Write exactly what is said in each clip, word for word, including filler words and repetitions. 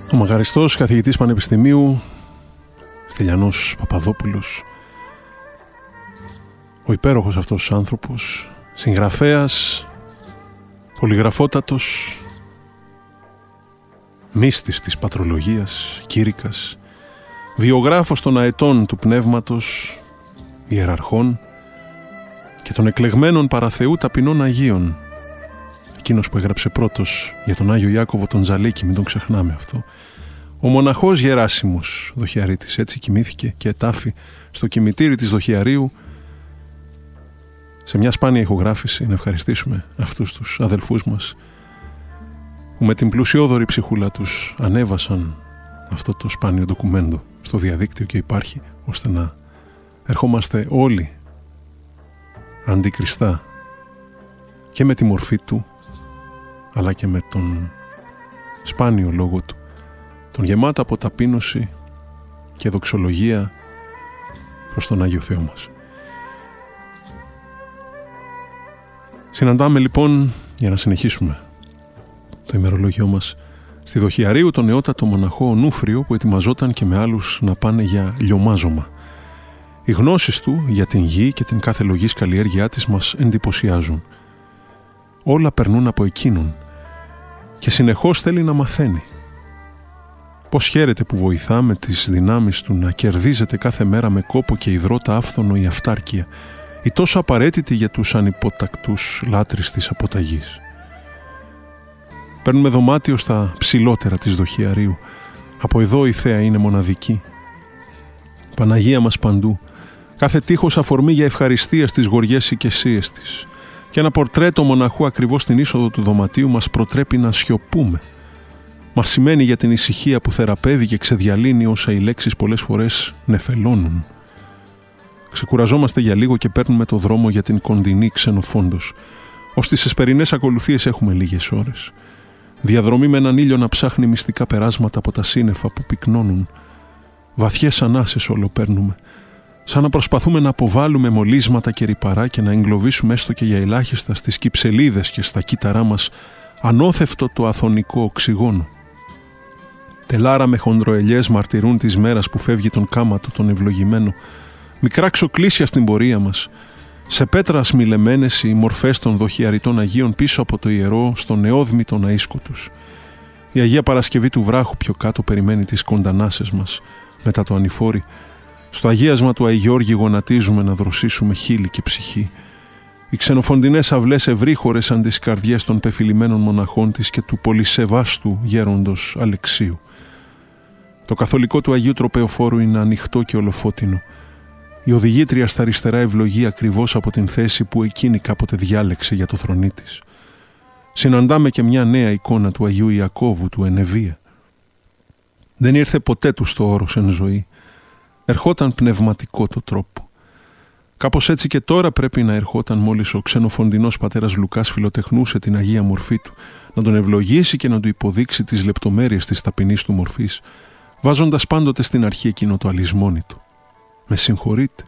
Ο μαγαριστός καθηγητής πανεπιστημίου Στυλιανός Παπαδόπουλος, ο υπέροχος αυτός άνθρωπος, συγγραφέας, πολυγραφότατος, μύστης της πατρολογίας, κήρυκας, βιογράφος των αετών του πνεύματος, ιεραρχών και των εκλεγμένων παραθεού ταπεινών Αγίων. Εκείνος που έγραψε πρώτος για τον Άγιο Ιάκωβο τον Τζαλίκη, μην τον ξεχνάμε αυτό. Ο μοναχός Γεράσιμος Δοχιαρίτης, έτσι κοιμήθηκε και ετάφη στο κημητήρι της Δοχιαρίου, σε μια σπάνια ηχογράφηση. Να ευχαριστήσουμε αυτούς τους αδελφούς μας που με την πλουσιόδορη ψυχούλα τους ανέβασαν αυτό το σπάνιο ντοκουμέντο στο διαδίκτυο και υπάρχει, ώστε να ερχόμαστε όλοι αντικριστά και με τη μορφή του αλλά και με τον σπάνιο λόγο του, τον γεμάτα από ταπείνωση και δοξολογία προς τον Άγιο Θεό μας. Συναντάμε λοιπόν, για να συνεχίσουμε το ημερολόγιό μας, στη Δοχιαρίου τον νεότατο μοναχό Ονούφριο, που ετοιμαζόταν και με άλλους να πάνε για λιωμάζωμα. Οι γνώσεις του για την γη και την κάθε λογής καλλιέργειά της μας εντυπωσιάζουν. Όλα περνούν από εκείνον και συνεχώς θέλει να μαθαίνει. Πώς χαίρεται που βοηθά με τις δυνάμεις του να κερδίζεται κάθε μέρα με κόπο και υδρότα άφθονο η αυτάρκεια, η τόσο απαραίτητη για τους ανυποτακτούς λάτρεις της αποταγής. Παίρνουμε δωμάτιο στα ψηλότερα της Δοχιαρίου. Από εδώ η θέα είναι μοναδική. Παναγία μας παντού. Κάθε τείχος αφορμή για ευχαριστία στις γοριές οικεσίες της. Και ένα πορτρέτο μοναχού ακριβώς στην είσοδο του δωματίου μας προτρέπει να σιωπούμε. Μας σημαίνει για την ησυχία που θεραπεύει και ξεδιαλύνει όσα οι λέξεις πολλές φορές νεφελώνουν. Ξεκουραζόμαστε για λίγο και παίρνουμε το δρόμο για την κοντινή Ξενοφόντος. Ως τις εσπερινές ακολουθίες έχουμε λίγες ώρες. Διαδρομή με έναν ήλιο να ψάχνει μυστικά περάσματα από τα σύννεφα που πυκνώνουν. Βαθιές ανάσες όλο παίρνουμε. Σαν να προσπαθούμε να αποβάλουμε μολύσματα και ρυπαρά και να εγκλωβίσουμε έστω και για ελάχιστα στις κυψελίδες και στα κύτταρά μας ανώθευτο το αθωνικό οξυγόνο. Τελάρα με χοντροελιές μαρτυρούν τις μέρας που φεύγει τον κάματο τον ευλογημένο. Μικρά ξοκλήσια στην πορεία μας. Σε πέτρα σμιλεμένες οι μορφές των δοχιαριτών Αγίων πίσω από το ιερό στον νεόδμητο αΐσκο τους. Η Αγία Παρασκευή του βράχου πιο κάτω περιμένει τις κοντανάσες μας. Μετά το ανηφόρι, στο αγίασμα του Αϊγιώργη γονατίζουμε να δροσίσουμε χείλη και ψυχή. Οι ξενοφοντινές αυλές ευρύχωρες σαν τις καρδιές των πεφυλημένων μοναχών της και του πολυσεβάστου γέροντος Αλεξίου. Το καθολικό του Αγίου Τροπεοφόρου είναι ανοιχτό και ολοφώτινο. Η οδηγήτρια στα αριστερά ευλογεί ακριβώς από την θέση που εκείνη κάποτε διάλεξε για το θρονί της. Συναντάμε και μια νέα εικόνα του Αγίου Ιακώβου του Ενεβία. Δεν ήρθε ποτέ του στο όρος εν ζωή. Ερχόταν πνευματικό το τρόπο. Κάπως έτσι και τώρα πρέπει να ερχόταν μόλις ο ξενοφοντινός πατέρας Λουκάς φιλοτεχνούσε την Αγία μορφή του, να τον ευλογήσει και να του υποδείξει τις λεπτομέρειες της ταπεινής του μορφής, βάζοντας πάντοτε στην αρχή εκείνο το αλυσμόνητο. Με συγχωρείτε.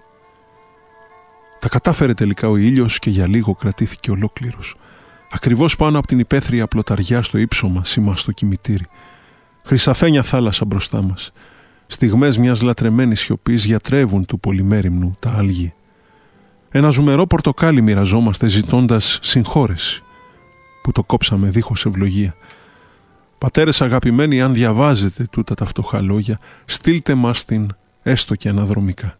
Τα κατάφερε τελικά ο ήλιος και για λίγο κρατήθηκε ολόκληρος. Ακριβώς πάνω από την υπαίθρια πλωταριά στο ύψωμα σήμα στο κημητήρι. Χρυσαφένια θάλασσα μπροστά μας. Στιγμές μιας λατρεμένης σιωπής γιατρεύουν του πολυμέριμνου τα άλγη. Ένα ζουμερό πορτοκάλι μοιραζόμαστε ζητώντας συγχώρεση που το κόψαμε δίχως ευλογία. Πατέρες αγαπημένοι, αν διαβάζετε τούτα τα φτωχά λόγια, στείλτε μας την έστω και αναδρομικά.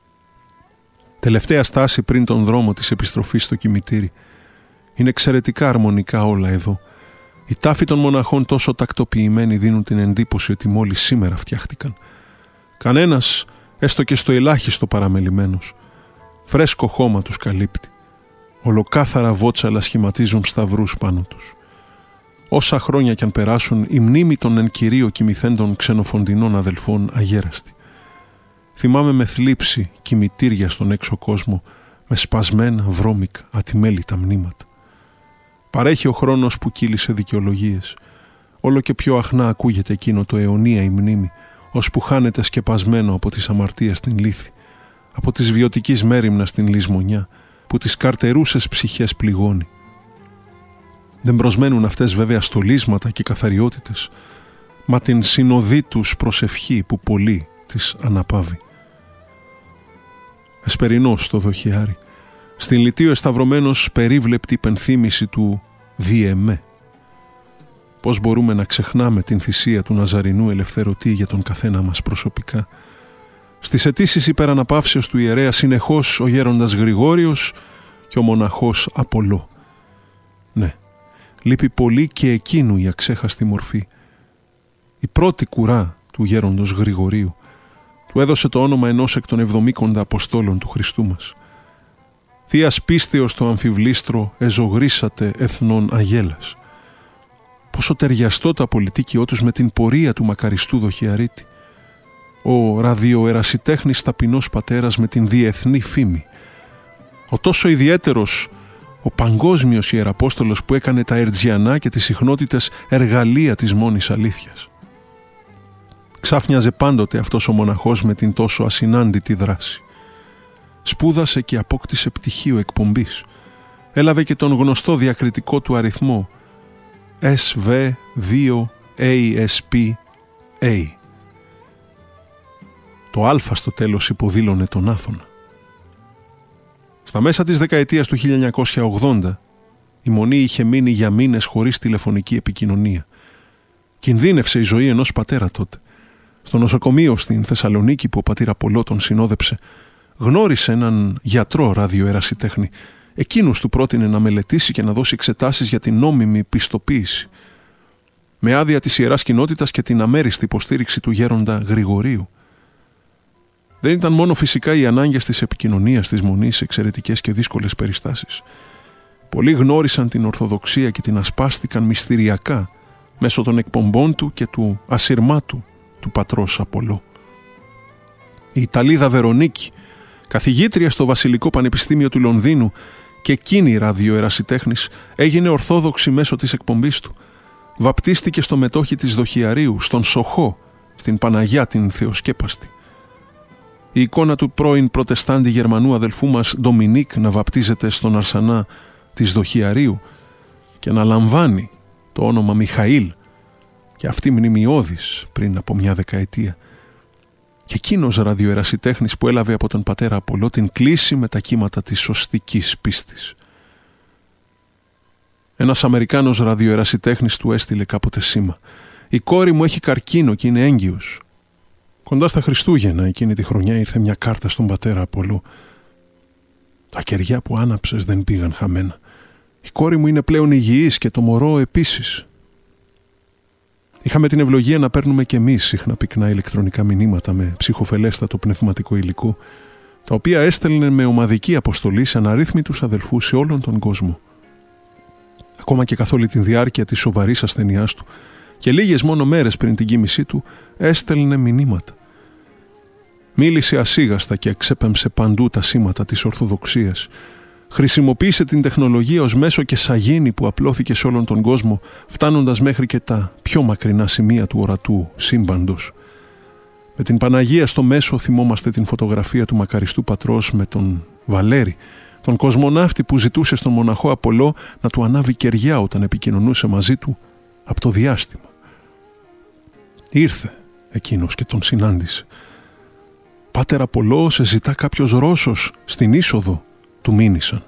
Τελευταία στάση πριν τον δρόμο της επιστροφής στο κημητήρι. Είναι εξαιρετικά αρμονικά όλα εδώ. Οι τάφοι των μοναχών τόσο τακτοποιημένοι δίνουν την εντύπωση ότι μόλις σήμερα φτιάχτηκαν. Κανένας, έστω και στο ελάχιστο παραμελημένος. Φρέσκο χώμα τους καλύπτει. Ολοκάθαρα βότσαλα σχηματίζουν σταυρούς πάνω τους. Όσα χρόνια κι αν περάσουν, η μνήμη των εν κυρίω κοιμηθέντων ξενοφοντινών αδελφών αγέραστη. Θυμάμαι με θλίψη κημητήρια στον έξω κόσμο, με σπασμένα βρώμικα ατιμέλητα μνήματα. Παρέχει ο χρόνος που κύλησε δικαιολογίες. Όλο και πιο αχνά ακούγεται εκείνο το αιωνία η μνήμη, ώσπου χάνεται σκεπασμένο από τις αμαρτίες στην λύθη, από τις βιωτικής μέριμνα στην λησμονιά, που τις καρτερούσες ψυχές πληγώνει. Δεν προσμένουν αυτές βέβαια στολίσματα και καθαριότητες. μα την συνοδή τους προσευχή που πολύ της αναπαύει. Εσπερινός στο δοχιάρι, στην λιτίο εσταυρωμένος περίβλεπτη υπενθύμηση του «Διεμέ». Πώς μπορούμε να ξεχνάμε την θυσία του Ναζαρινού ελευθερωτή για τον καθένα μας προσωπικά. Στις αιτήσεις υπεραναπαύσεως του ιερέα συνεχώς ο γέροντας Γρηγόριος και ο μοναχός Απολό. Ναι, λείπει πολύ και εκείνου η αξέχαστη μορφή. Η πρώτη κουρά του γέροντος Γρηγορίου του έδωσε το όνομα ενός εκ των εβδομήκοντα Αποστόλων του Χριστού μας. Θείας πίστεως το αμφιβλίστρο εζωγρήσατε εθνών αγέλας. Πόσο ταιριαστό το απολυτίκιό τους με την πορεία του μακαριστού δοχιαρίτη. Ο ραδιοερασιτέχνης ταπεινός πατέρας με την διεθνή φήμη. Ο τόσο ιδιαίτερος, ο παγκόσμιος ιεραπόστολος που έκανε τα ερτζιανά και τις συχνότητες εργαλεία της μόνης αλήθειας. Ξάφνιαζε πάντοτε αυτός ο μοναχός με την τόσο ασυνάντητη δράση. Σπούδασε και απόκτησε πτυχίο εκπομπής. Έλαβε και τον γνωστό διακριτικό του αριθμό ες βι δύο έι ες πι έι. Το α στο τέλος υποδήλωνε τον Άθωνα. Στα μέσα της δεκαετίας του χίλια εννιακόσια ογδόντα η Μονή είχε μείνει για μήνες χωρίς τηλεφωνική επικοινωνία. Κινδύνευσε η ζωή ενός πατέρα τότε. Στο νοσοκομείο στην Θεσσαλονίκη που ο πατήρ Απολό τον συνόδεψε, γνώρισε έναν γιατρό ραδιοερασιτέχνη. Εκείνος του πρότεινε να μελετήσει και να δώσει εξετάσεις για την νόμιμη πιστοποίηση. Με άδεια της Ιεράς Κοινότητας και την αμέριστη υποστήριξη του γέροντα Γρηγορίου. Δεν ήταν μόνο φυσικά οι ανάγκες της επικοινωνίας της Μονής σε εξαιρετικές και δύσκολες περιστάσεις. Πολλοί γνώρισαν την Ορθοδοξία και την ασπάστηκαν μυστηριακά μέσω των εκπομπών του και του ασυρμάτου του πατρός Απολό. Η Ιταλίδα Βερονίκη, καθηγήτρια στο Βασιλικό Πανεπιστήμιο του Λονδίνου και εκείνη ραδιοερασιτέχνης, έγινε ορθόδοξη μέσω της εκπομπής του. Βαπτίστηκε στο μετόχι της Δοχιαρίου, στον Σοχό, στην Παναγιά την Θεοσκέπαστη. Η εικόνα του πρώην προτεστάντη Γερμανού αδελφού μας Ντομινίκ να βαπτίζεται στον Αρσανά της Δοχιαρίου και να λαμβάνει το όνομα Μιχαήλ, και αυτή μνημειώδης πριν από μια δεκαετία. Και εκείνος ραδιοερασιτέχνης που έλαβε από τον πατέρα Απολό την κλίση με τα κύματα της σωστικής πίστης. Ένας Αμερικάνος ραδιοερασιτέχνης του έστειλε κάποτε σήμα. «Η κόρη μου έχει καρκίνο και είναι έγκυος». Κοντά στα Χριστούγεννα εκείνη τη χρονιά ήρθε μια κάρτα στον πατέρα Απολό. «Τα κεριά που άναψες δεν πήγαν χαμένα. Η κόρη μου είναι πλέον υγιής και το μωρό επίσης». Είχαμε την ευλογία να παίρνουμε κι εμείς συχνά πυκνά ηλεκτρονικά μηνύματα με ψυχοφελέστατο πνευματικό υλικό, τα οποία έστελνε με ομαδική αποστολή σε αναρρύθμιτους αδελφούς σε όλον τον κόσμο. Ακόμα και καθ' όλη τη διάρκεια της σοβαρής ασθενειάς του και λίγες μόνο μέρες πριν την κοίμησή του, έστελνε μηνύματα. Μίλησε ασίγαστα και εξέπεμψε παντού τα σήματα της Ορθοδοξίας. Χρησιμοποίησε την τεχνολογία ως μέσο και σαγίνη που απλώθηκε σε όλον τον κόσμο, φτάνοντας μέχρι και τα πιο μακρινά σημεία του ορατού σύμπαντος. Με την Παναγία στο μέσο θυμόμαστε την φωτογραφία του μακαριστού πατρός με τον Βαλέρη, τον κοσμοναύτη που ζητούσε στον μοναχό Απολό να του ανάβει κεριά όταν επικοινωνούσε μαζί του από το διάστημα. Ήρθε εκείνος και τον συνάντησε. «Πάτερ Απολό, σε ζητά κάποιος Ρώσος στην είσοδο», του μήνυσαν.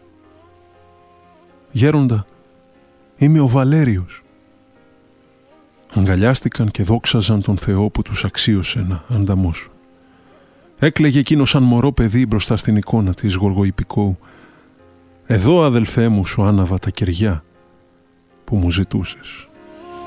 «Γέροντα, είμαι ο Βαλέριος». Αγκαλιάστηκαν και δόξαζαν τον Θεό που τους αξίωσε να ανταμώσουν. Έκλαιγε εκείνο σαν μωρό παιδί μπροστά στην εικόνα της Γοργοϊππικού. «Εδώ, αδελφέ μου, σου άναβα τα κεριά που μου ζητούσες».